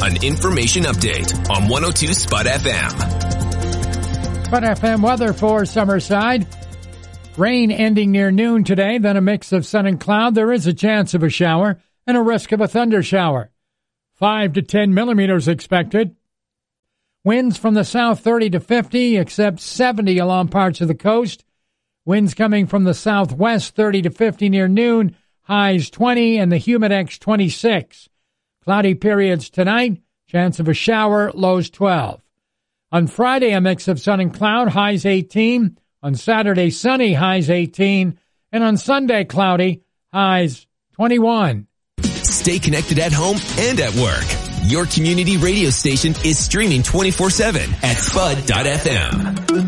Sun Information Update on 102 Spud FM. Spud FM weather for Summerside. Rain ending near noon today, then a mix of sun and cloud. There is a chance of a shower and a risk of a thunder shower. 5 to 10 millimeters expected. Winds from the south 30 to 50, except 70 along parts of the coast. Winds coming from the southwest 30 to 50 near noon, highs 20 and the humidex 26. Cloudy periods tonight, chance of a shower, lows 12. On Friday, a mix of sun and cloud, highs 18. On Saturday, sunny, highs 18. And on Sunday, cloudy, highs 21. Stay connected at home and at work. Your community radio station is streaming 24/7 at spud.fm.